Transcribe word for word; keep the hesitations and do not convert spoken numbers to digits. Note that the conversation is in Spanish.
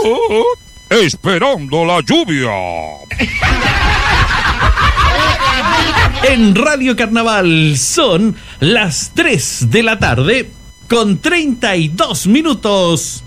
Esperando la lluvia. En Radio Carnaval son las tres de la tarde con treinta y dos minutos.